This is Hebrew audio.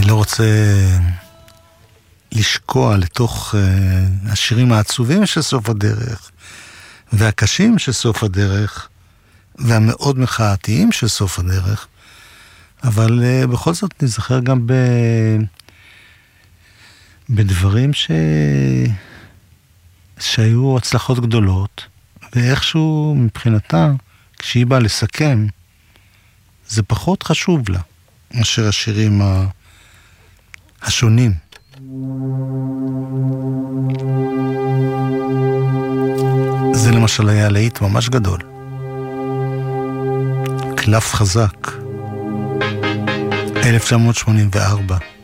לא רוצה לשקוע לתוך השירים העצובים של סוף הדרך, והקשים של סוף הדרך, והמאוד מחאתיים של סוף הדרך, אבל בכל זאת נזכר גם בדברים שהיו הצלחות גדולות, ואיכשהו מבחינתה, כשהיא באה לסכם, זה פחות חשוב לה, מאשר השירים השונים. זה למשל היה להיט ממש גדול. קלף חזק, 1984.